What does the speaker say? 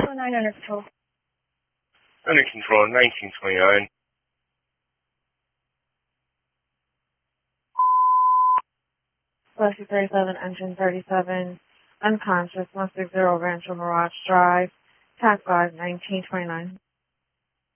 9 under control. Under control, 1929. Rescue 37, engine 37, unconscious, 160 Rancho Mirage Drive, TAC 5, 1929.